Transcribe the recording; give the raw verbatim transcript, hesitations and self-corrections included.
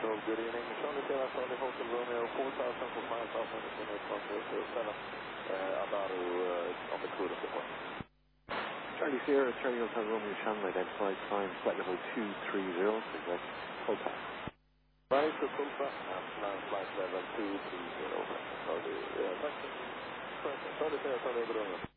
control, good evening. Charlie Sierra, Charlie Hotel Romeo, four thousand for five thousand, estimate from zero zero seven, uh, Adaru uh, on the cooling depot. Charlie Sierra, Charlie Hotel Romeo, Shannon identified, climb flight level two three zero, request full pass. Right to full pass, and climb flight level two three zero. Charlie, uh, thank you. Charlie Sierra, Charlie Romeo.